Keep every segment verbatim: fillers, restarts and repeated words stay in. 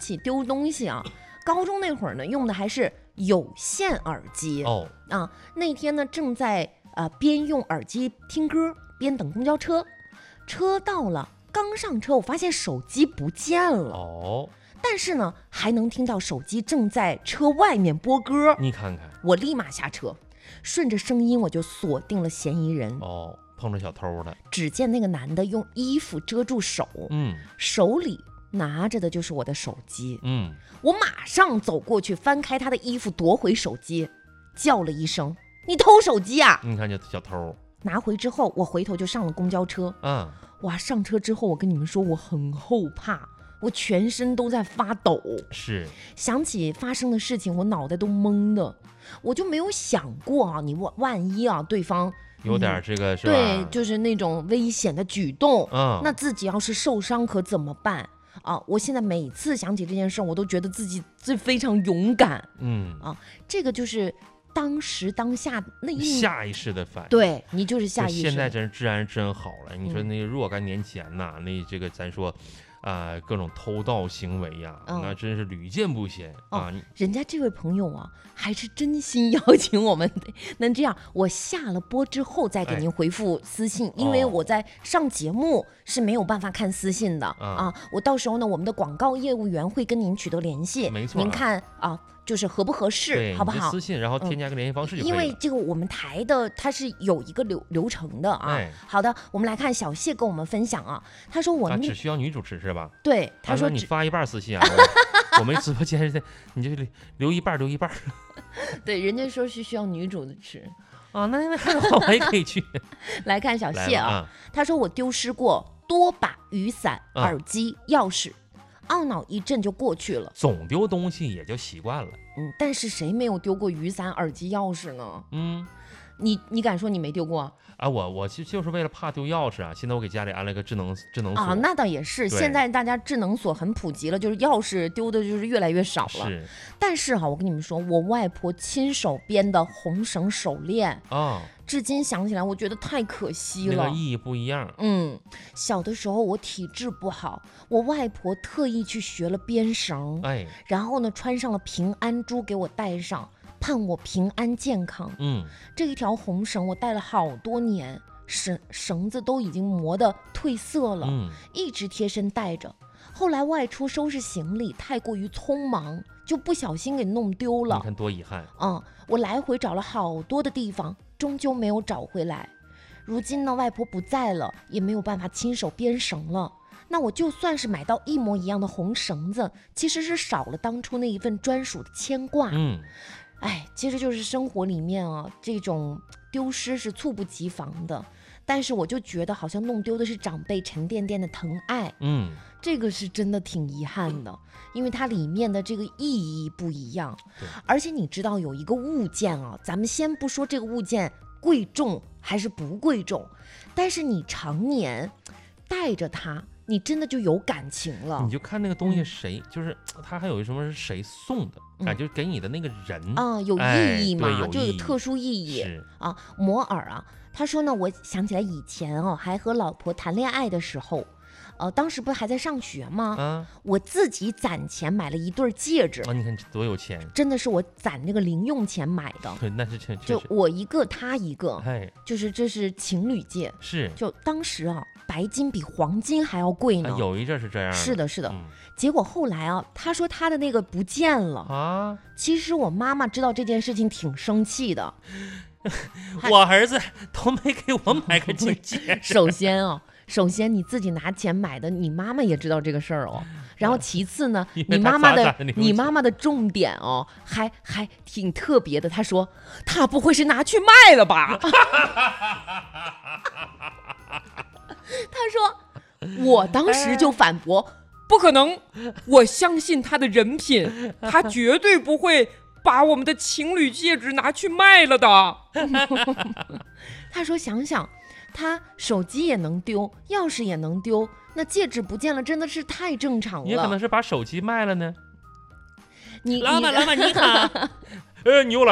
起丢东西啊，高中那会儿呢，用的还是有线耳机哦啊。那天呢，正在呃边用耳机听歌边等公交车，车到了，刚上车，我发现手机不见了。 哦， 但是呢，还能听到手机正在车外面播歌。 你看看， 我立马下车，顺着声音我就锁定了嫌疑人。 哦，碰着小偷了。 只见那个男的用衣服遮住手， 嗯， 手里拿着的就是我的手机。 嗯， 我马上走过去，翻开他的衣服夺回手机，叫了一声：“你偷手机啊！” 你看这小偷。 拿回之后，我回头就上了公交车。 嗯， 哇，上车之后，我跟你们说，我很后怕，我全身都在发抖。 是， 想起发生的事情，我脑袋都懵的，我就没有想过啊，你万万一啊，对方有点这个、嗯、是吧？ 对，就是那种危险的举动， 嗯， 那自己要是受伤可怎么办啊？我现在每次想起这件事，我都觉得自己这非常勇敢。 嗯啊，这个就是当时当下那一下意识的反应。 对你就是下意识。 现在真治安真好了，你说那若干年前呐、嗯，那这个咱说。啊、呃，各种偷盗行为呀、啊嗯，那真是屡见不鲜、哦、啊！ 人家这位朋友啊，还是真心邀请我们的。那这样，我下了播之后再给您回复私信，哎、因为我在上节目是没有办法看私信的、哦、啊。我到时候呢，我们的广告业务员会跟您取得联系， 没错、啊， 您看啊。就是合不合适，好不好？ 私信，然后添加个联系方式就可以了、 嗯、因为这个我们台的它是有一个流流程的啊、哎。好的，我们来看小谢跟我们分享啊，他说我、 啊、只需要女主持是吧？ 对，他说、 啊、你发一半私信啊，我, 我们直播间的你就留一半留一半。 对，人家说是需要女主持啊，那那好，我也可以去。 来看小谢啊， 啊他说我丢失过多把雨伞、 啊、 耳机、钥匙。懊恼一阵就过去了， 总丢东西也就习惯了。 嗯，但是谁没有丢过雨伞、耳机、钥匙呢？ 嗯， 你你敢说你没丢过？ 啊，我我其实就是为了怕丢钥匙啊，现在我给家里安了个智能智能锁啊，那倒也是，现在大家智能锁很普及了，就是钥匙丢的就是越来越少了。 是， 但是哈、啊，我跟你们说，我外婆亲手编的红绳手链啊。 哦， 至今想起来，我觉得太可惜了， 那个意义不一样。 嗯，小的时候我体质不好，我外婆特意去学了编绳， 哎， 然后呢穿上了平安珠给我戴上，盼我平安健康。 嗯， 这一条红绳我戴了好多年，绳绳子都已经磨得褪色了， 嗯， 一直贴身戴着。后来外出收拾行李太过于匆忙，就不小心给弄丢了。 你看多遗憾。 嗯，我来回找了好多的地方，终究没有找回来。如今呢，外婆不在了，也没有办法亲手编绳了。那我就算是买到一模一样的红绳子，其实是少了当初那一份专属的牵挂。 嗯， 哎，其实就是生活里面啊，这种丢失是猝不及防的。但是我就觉得好像弄丢的是长辈沉甸甸的疼爱。 嗯， 这个是真的挺遗憾的，因为它里面的这个意义不一样。而且你知道有一个物件啊，咱们先不说这个物件贵重还是不贵重，但是你常年带着它，你真的就有感情了。 你就看那个东西谁、嗯、就是它还有什么是谁送的、嗯、啊，就是给你的那个人啊，有意义嘛、 哎、有就有特殊意义啊。摩尔啊，他说呢，我想起来以前哦，还和老婆谈恋爱的时候，呃，当时不是还在上学吗？ 啊， 我自己攒钱买了一对戒指。 啊，你看多有钱！ 真的是我攒那个零用钱买的。 对，那是真就我一个他一个， 哎， 就是这是情侣戒。 是， 就当时啊，白金比黄金还要贵呢。 啊、有一阵是这样的。 是的，是的、 嗯。 结果后来啊，他说他的那个不见了啊。 其实我妈妈知道这件事情挺生气的。 我儿子都没给我买个金戒指。 首先啊，首先你自己拿钱买的，你妈妈也知道这个事儿哦。然后其次呢，你妈妈的你妈妈的重点哦，还还挺特别的。她说，她不会是拿去卖了吧？她说，我当时就反驳，不可能，我相信她的人品，她绝对不会把我们的情侣戒指拿去卖了的。他说想想，他手机也能丢，钥匙也能丢，那戒指不见了真的是太正常了。 也可能是把手机卖了呢。 你老板老板你好。呃，你又来了，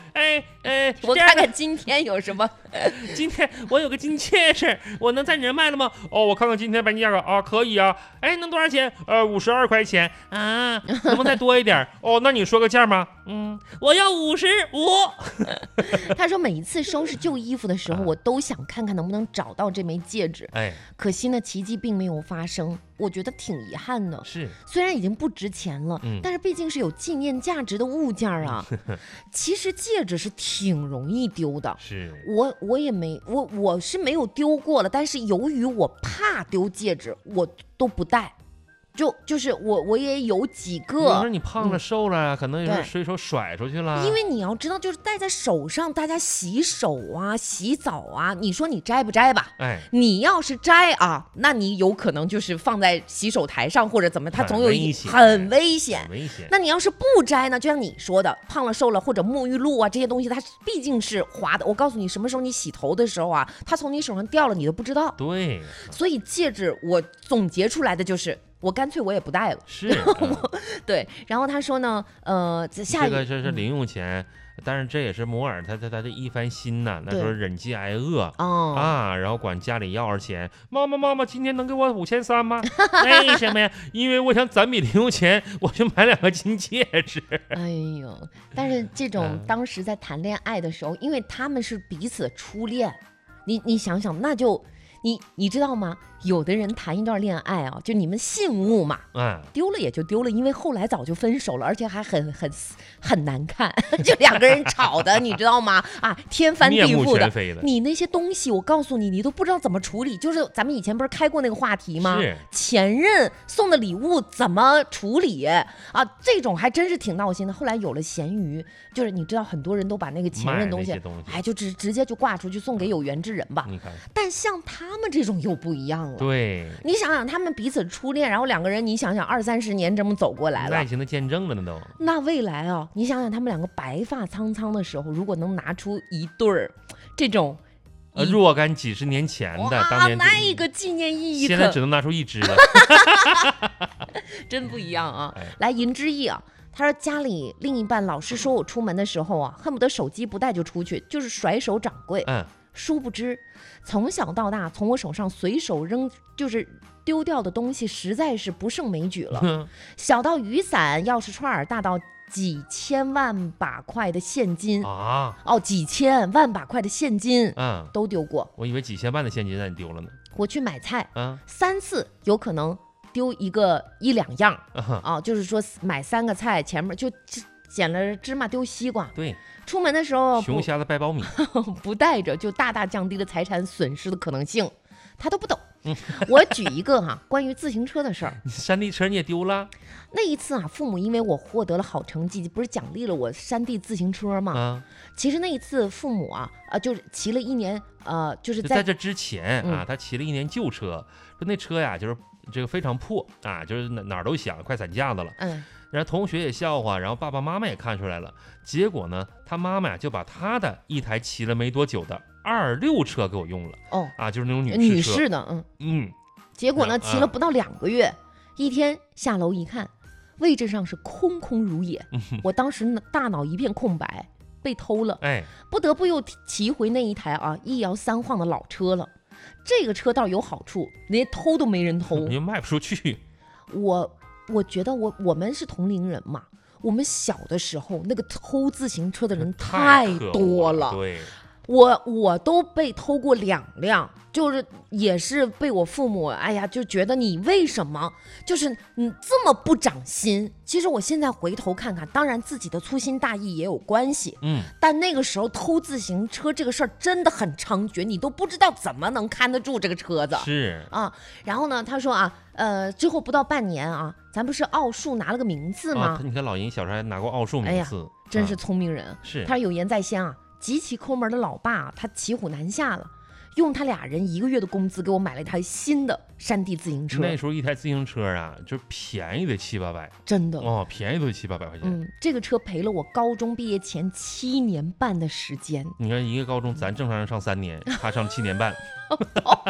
哎哎， 我看看今天有什么。 今天我有个金戒指，我能在你这卖了吗？哦，我看看今天白金价格啊，可以啊。哎，能多少钱？呃，五十二块钱啊，能不能再多一点？哦，那你说个价吗？嗯，我要五十五。 他说每一次收拾旧衣服的时候，我都想看看能不能找到这枚戒指。 哎， 可惜呢，奇迹并没有发生，我觉得挺遗憾的。 是， 虽然已经不值钱了，嗯、但是毕竟是有纪念价值的物件啊。其实戒指是挺容易丢的， 是我我也没我我是没有丢过了，但是由于我怕丢戒指，我都不戴。就就是我我也有几个， 有时候你胖了瘦了，嗯、可能有时候随手甩出去了。 因为你要知道，就是戴在手上，大家洗手啊、洗澡啊，你说你摘不摘吧？ 哎， 你要是摘啊，那你有可能就是放在洗手台上或者怎么，它总有一很危险。 很危险。 那你要是不摘呢？就像你说的，胖了瘦了或者沐浴露啊这些东西，它毕竟是滑的。我告诉你，什么时候你洗头的时候啊，它从你手上掉了，你都不知道。 对。 所以戒指我总结出来的就是。我干脆我也不戴了， 是， 嗯、对。然后他说呢，呃，下这个这是零用钱，嗯、但是这也是摩尔他他他的一番心呐。那时候忍饥挨饿、哦、啊，然后管家里要着钱，妈妈妈妈，今天能给我五千三吗？为什么呀？因为我想攒笔零用钱，我去买两个金戒指。 哎呦，但是这种当时在谈恋爱的时候，嗯、因为他们是彼此的初恋，你你想想，那就。你你知道吗？有的人谈一段恋爱啊，就你们信物嘛， 嗯， 丢了也就丢了，因为后来早就分手了，而且还很很很难看，就两个人吵的，你知道吗？啊，天翻地覆的。 的你那些东西，我告诉你，你都不知道怎么处理。就是咱们以前不是开过那个话题吗？ 是前任送的礼物怎么处理啊？这种还真是挺闹心的。后来有了闲鱼，就是你知道，很多人都把那个前任东西， 东西哎，就直直接就挂出去送给有缘之人吧。 你看， 但像他。他们这种又不一样了， 对， 你想想，他们彼此初恋，然后两个人，你想想二三十年这么走过来了， 爱情的见证了那都。 那未来啊，你想想他们两个白发苍苍的时候，如果能拿出一对儿这种， 呃，若干几十年前的，当年那一个纪念意义， 现在只能拿出一支了， 真不一样啊！ 哎、 来，银之意啊。他说家里另一半老是说我出门的时候啊，恨不得手机不带就出去，就是甩手掌柜。 嗯。 殊不知，从小到大，从我手上随手扔就是丢掉的东西，实在是不胜枚举了。小到雨伞、钥匙串，大到几千万把块的现金啊！ 哦，几千万把块的现金， 嗯， 都丢过。 我以为几千万的现金让你丢了呢。 我去买菜， 嗯， 三次有可能丢一个一两样啊，啊，就是说买三个菜，前面就捡了芝麻丢西瓜。 对。 出门的时候， 熊瞎子掰苞米， 不带着就大大降低了财产损失的可能性，他都不懂。我举一个哈、啊，关于自行车的事儿。 山地车你也丢了？ 那一次啊，父母因为我获得了好成绩，不是奖励了我山地自行车吗？ 啊， 其实那一次父母啊，呃，就是骑了一年，呃，就是在在这之前啊，嗯、他骑了一年旧车，说那车呀，就是这个非常破啊，就是哪哪儿都响，快散架子了。 嗯。 然后同学也笑话，然后爸爸妈妈也看出来了。结果呢，他妈妈呀就把他的一台骑了没多久的二六车给我用了。 哦， 啊，就是那种女士车女士的，嗯嗯。 结果呢，骑了不到两个月，一天下楼一看，位置上是空空如也。 嗯、 我当时大脑一片空白，被偷了。 哎， 不得不又骑回那一台啊一摇三晃的老车了。这个车倒有好处，连偷都没人偷， 又卖不出去。 我。我觉得我我们是同龄人嘛，我们小的时候那个偷自行车的人太多了， 对， 我我都被偷过两辆，就是也是被我父母，哎呀，就觉得你为什么就是你这么不长心。其实我现在回头看看，当然自己的粗心大意也有关系， 嗯， 但那个时候偷自行车这个事儿真的很猖獗，你都不知道怎么能看得住这个车子， 是啊。然后呢，他说啊，呃，之后不到半年啊，咱不是奥数拿了个名次吗？ 啊、你看老尹小时候还拿过奥数名次，哎呀， 真是聪明人。啊、 是， 他说有言在先啊，极其抠门的老爸，他骑虎难下了。用他俩人一个月的工资给我买了一台新的山地自行车。 那时候一台自行车啊，就便宜的七八百， 真的哦，便宜都七八百块钱。 嗯，这个车陪了我高中毕业前七年半的时间。 你看一个高中，咱正常人上三年，他上七年半。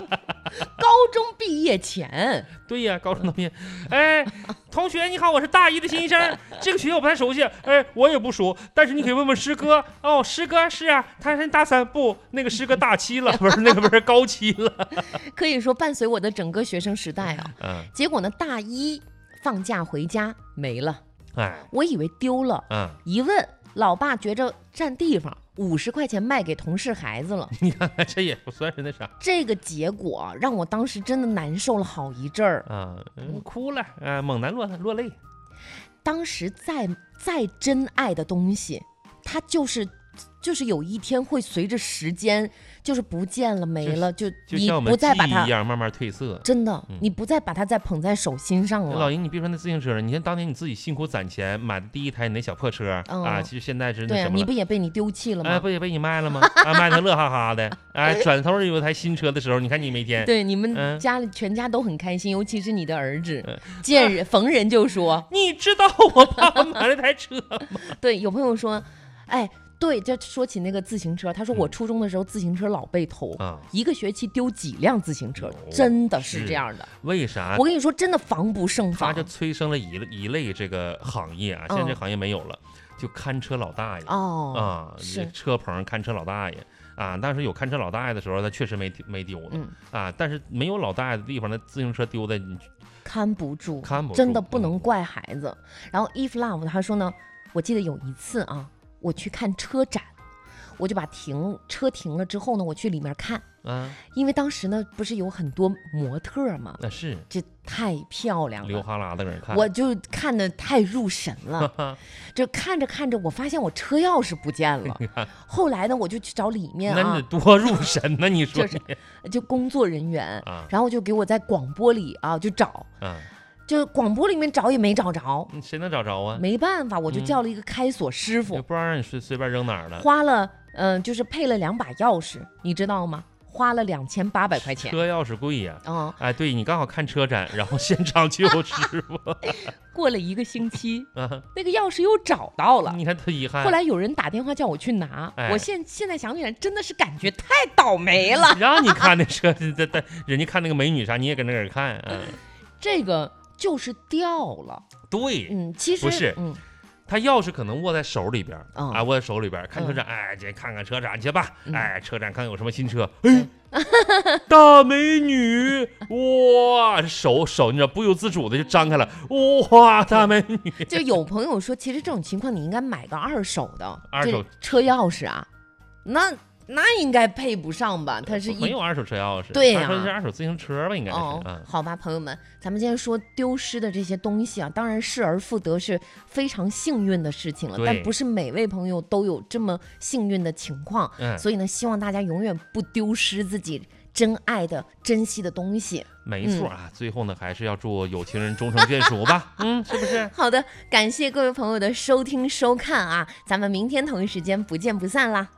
高中毕业前。 对呀，高中毕业。哎，同学你好，我是大一的新生，这个学校我不太熟悉，哎，我也不熟，但是你可以问问师哥。哦，师哥是啊，他是大三，不，那个师哥大七了，不是那个不是高七了。 可以说伴随我的整个学生时代啊。 嗯。 结果呢，大一放假回家没了。 哎， 我以为丢了。 嗯。 一问，老爸觉着占地方。五十块钱卖给同事孩子了， 你看看这也不算是那啥。 这个结果让我当时真的难受了好一阵儿啊，嗯，哭了，啊，猛然落落泪。 当时再再真爱的东西，它就是就是有一天会随着时间就是不见了没了，就你不再把它一样慢慢褪色。 真的，嗯、你不再把它再捧在手心上了。 老姨，你别说那自行车了，你看当年你自己辛苦攒钱买的第一台你那小破车、嗯、啊，其实现在是那什么了， 对，你不也被你丢弃了吗？ 哎，不也被你卖了吗？啊，卖的乐哈哈的。哎，转头有台新车的时候，你看你每天对你们家里、嗯、全家都很开心，尤其是你的儿子，嗯、见人、啊、逢人就说：“ 你知道我爸爸买了台车吗？” 对，有朋友说：“哎。”对，就说起那个自行车，他说我初中的时候自行车老被偷，嗯、一个学期丢几辆自行车，哦、真的是这样的。 为啥？ 我跟你说，真的防不胜防。 他就催生了一一类这个行业啊，现在这行业没有了，嗯、就看车老大爷哦啊，是车棚看车老大爷啊。当时有看车老大爷的时候，他确实没没丢呢、嗯、啊，但是没有老大爷的地方，那自行车丢的看不住， 看不住， 真的不能怪孩子。嗯、然后 Eve Love 他说呢，我记得有一次啊。我去看车展，我就把停车停了之后呢，我去里面看， 嗯， 因为当时呢不是有很多模特嘛， 那是这太漂亮了， 流哈喇的人看， 我就看得太入神了，就看着看着，我发现我车钥匙不见了，后来呢我就去找里面啊， 那你多入神呢？你说就是就工作人员，啊、然后就给我在广播里啊就找， 啊。 就广播里面找也没找着， 谁能找着啊？ 没办法，我就叫了一个开锁师傅， 嗯、不知道让你随随便扔哪儿了。 花了，嗯、呃，就是配了两把钥匙，你知道吗？花了两千八百块钱。 车钥匙贵呀、 啊！哦， 哎，对你刚好看车展，然后现场就有师傅。 过了一个星期，啊、那个钥匙又找到了。 你看多遗憾。 后来有人打电话叫我去拿， 哎、 我现现在想起来，真的是感觉太倒霉了。 让你看那车，人家看那个美女啥，你也跟那儿看，嗯， 这个。就是掉了， 对， 嗯，其实不是， 嗯， 他钥匙可能握在手里边， 嗯、 啊，握在手里边，看车展，嗯、哎，这看看车展去吧， 嗯、 哎，车展看有什么新车，哎，大美女，哇，手手你知道不由自主的就张开了，哇，大美女。 就有朋友说，其实这种情况你应该买个二手的， 二手车钥匙啊，那。那应该配不上吧？它是一没有二手车钥匙， 对呀、啊， 是二手自行车吧？应该是。 哦嗯、 好吧，朋友们，咱们今天说丢失的这些东西啊，当然失而复得是非常幸运的事情了，但不是每位朋友都有这么幸运的情况。 嗯、 所以呢，希望大家永远不丢失自己真爱的、珍惜的东西。 没错啊，嗯、最后呢，还是要祝有情人终成眷属吧。嗯，是不是？ 好的，感谢各位朋友的收听收看啊，咱们明天同一时间不见不散啦。